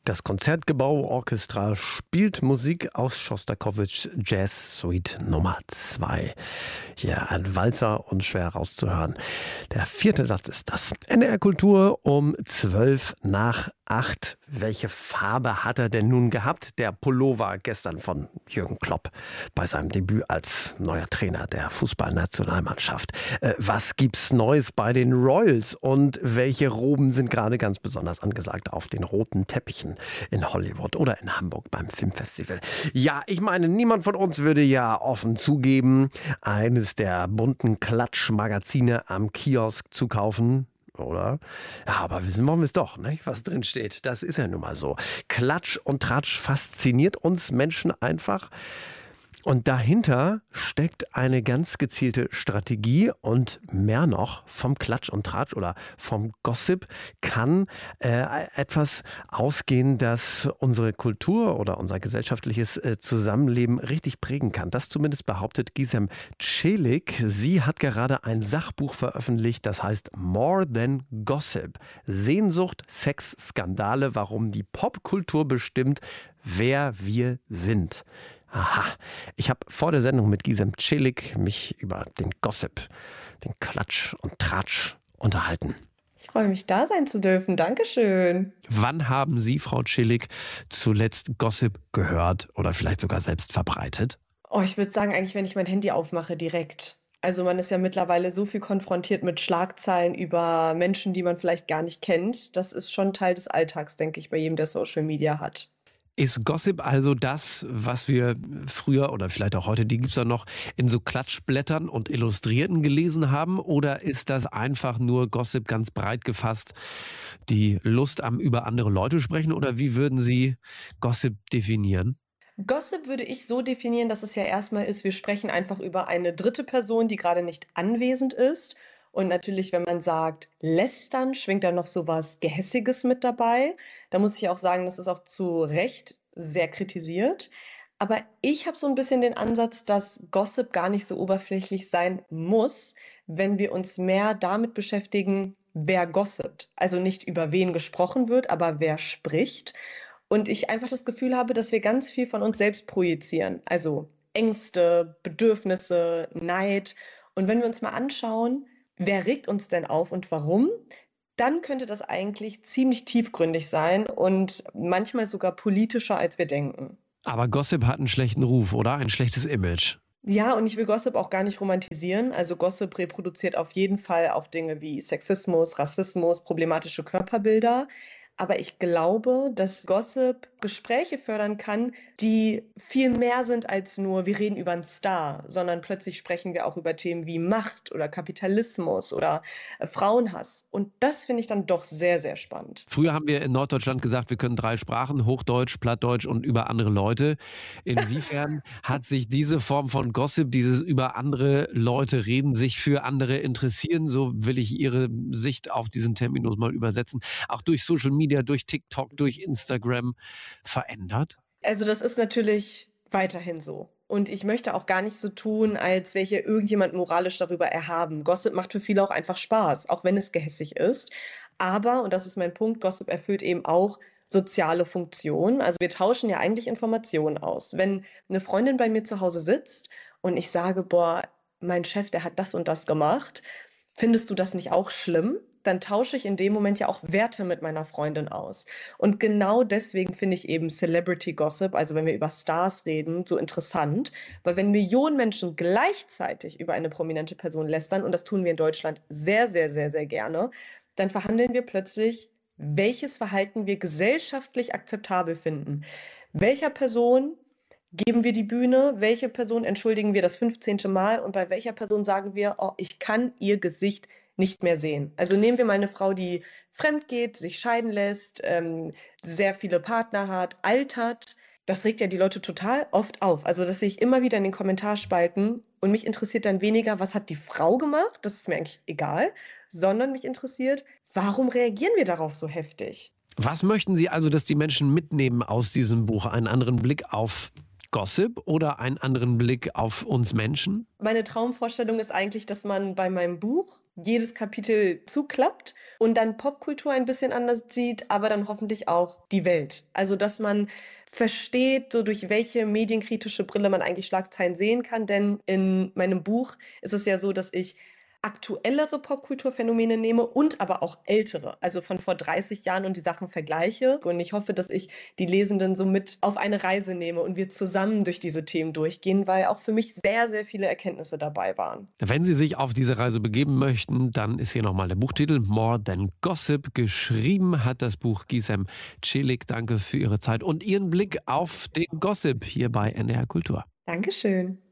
Das Konzertgebauorchester spielt Musik aus Schostakowitschs Jazz Suite Nummer 2. Hier ein Walzer und schwer rauszuhören. Der 4. Satz ist das. NDR Kultur um 7:55. Welche Farbe hat er denn nun gehabt? Der Pullover gestern von Jürgen Klopp bei seinem Debüt als neuer Trainer der Fußballnationalmannschaft. Was gibt's Neues bei den Royals und welche Roben sind gerade ganz besonders angesagt auf den roten Teppichen in Hollywood oder in Hamburg beim Filmfestival? Ja, ich meine, niemand von uns würde ja offen zugeben, eines der bunten Klatschmagazine am Kiosk zu kaufen. Oder? Ja, aber wissen wollen wir es doch, ne? Was drin steht. Das ist ja nun mal so. Klatsch und Tratsch fasziniert uns Menschen einfach. Und dahinter steckt eine ganz gezielte Strategie und mehr noch, vom Klatsch und Tratsch oder vom Gossip kann etwas ausgehen, das unsere Kultur oder unser gesellschaftliches Zusammenleben richtig prägen kann. Das zumindest behauptet Gizem Celik. Sie hat gerade ein Sachbuch veröffentlicht, das heißt More Than Gossip. Sehnsucht, Sex, Skandale, warum die Popkultur bestimmt, wer wir sind. Aha, ich habe vor der Sendung mit Gizem Celik mich über den Gossip, den Klatsch und Tratsch unterhalten. Ich freue mich, da sein zu dürfen. Dankeschön. Wann haben Sie, Frau Celik, zuletzt Gossip gehört oder vielleicht sogar selbst verbreitet? Oh, ich würde sagen, eigentlich, wenn ich mein Handy aufmache, direkt. Also man ist ja mittlerweile so viel konfrontiert mit Schlagzeilen über Menschen, die man vielleicht gar nicht kennt. Das ist schon Teil des Alltags, denke ich, bei jedem, der Social Media hat. Ist Gossip also das, was wir früher oder vielleicht auch heute, die gibt es ja noch, in so Klatschblättern und Illustrierten gelesen haben? Oder ist das einfach nur Gossip ganz breit gefasst, die Lust am über andere Leute sprechen? Oder wie würden Sie Gossip definieren? Gossip würde ich so definieren, dass es ja erstmal ist, wir sprechen einfach über eine dritte Person, die gerade nicht anwesend ist. Und natürlich, wenn man sagt, lästern, schwingt da noch so was Gehässiges mit dabei. Da muss ich auch sagen, das ist auch zu Recht sehr kritisiert. Aber ich habe so ein bisschen den Ansatz, dass Gossip gar nicht so oberflächlich sein muss, wenn wir uns mehr damit beschäftigen, wer gossipt. Also nicht über wen gesprochen wird, aber wer spricht. Und ich einfach das Gefühl habe, dass wir ganz viel von uns selbst projizieren. Also Ängste, Bedürfnisse, Neid. Und wenn wir uns mal anschauen, wer regt uns denn auf und warum, dann könnte das eigentlich ziemlich tiefgründig sein und manchmal sogar politischer, als wir denken. Aber Gossip hat einen schlechten Ruf, oder? Ein schlechtes Image. Ja, und ich will Gossip auch gar nicht romantisieren. Also Gossip reproduziert auf jeden Fall auch Dinge wie Sexismus, Rassismus, problematische Körperbilder. Aber ich glaube, dass Gossip Gespräche fördern kann, die viel mehr sind als nur, wir reden über einen Star, sondern plötzlich sprechen wir auch über Themen wie Macht oder Kapitalismus oder Frauenhass. Und das finde ich dann doch sehr, sehr spannend. Früher haben wir in Norddeutschland gesagt, wir können 3 Sprachen, Hochdeutsch, Plattdeutsch und über andere Leute. Inwiefern hat sich diese Form von Gossip, dieses über andere Leute reden, sich für andere interessieren, so will ich Ihre Sicht auf diesen Terminus mal übersetzen, auch durch Social Media, durch TikTok, durch Instagram verändert? Also das ist natürlich weiterhin so. Und ich möchte auch gar nicht so tun, als wäre hier irgendjemand moralisch darüber erhaben. Gossip macht für viele auch einfach Spaß, auch wenn es gehässig ist. Aber, und das ist mein Punkt, Gossip erfüllt eben auch soziale Funktionen. Also wir tauschen ja eigentlich Informationen aus. Wenn eine Freundin bei mir zu Hause sitzt und ich sage, boah, mein Chef, der hat das und das gemacht, findest du das nicht auch schlimm? Dann tausche ich in dem Moment ja auch Werte mit meiner Freundin aus. Und genau deswegen finde ich eben Celebrity Gossip, also wenn wir über Stars reden, so interessant, weil wenn Millionen Menschen gleichzeitig über eine prominente Person lästern, und das tun wir in Deutschland sehr, sehr, sehr, sehr gerne, dann verhandeln wir plötzlich, welches Verhalten wir gesellschaftlich akzeptabel finden. Welcher Person geben wir die Bühne, welche Person entschuldigen wir das 15. Mal und bei welcher Person sagen wir, oh, ich kann ihr Gesicht nicht mehr sehen. Also nehmen wir mal eine Frau, die fremd geht, sich scheiden lässt, sehr viele Partner hat, altert. Das regt ja die Leute total oft auf. Also das sehe ich immer wieder in den Kommentarspalten und mich interessiert dann weniger, was hat die Frau gemacht, das ist mir eigentlich egal, sondern mich interessiert, warum reagieren wir darauf so heftig? Was möchten Sie also, dass die Menschen mitnehmen aus diesem Buch? Einen anderen Blick auf Gossip oder einen anderen Blick auf uns Menschen? Meine Traumvorstellung ist eigentlich, dass man bei meinem Buch jedes Kapitel zuklappt und dann Popkultur ein bisschen anders sieht, aber dann hoffentlich auch die Welt. Also, dass man versteht, so durch welche medienkritische Brille man eigentlich Schlagzeilen sehen kann, denn in meinem Buch ist es ja so, dass ich aktuellere Popkulturphänomene nehme und aber auch ältere, also von vor 30 Jahren und die Sachen vergleiche. Und ich hoffe, dass ich die Lesenden so mit auf eine Reise nehme und wir zusammen durch diese Themen durchgehen, weil auch für mich sehr, sehr viele Erkenntnisse dabei waren. Wenn Sie sich auf diese Reise begeben möchten, dann ist hier nochmal der Buchtitel More Than Gossip. Geschrieben hat das Buch Gisem Celik. Danke für Ihre Zeit und Ihren Blick auf den Gossip hier bei NDR Kultur. Dankeschön.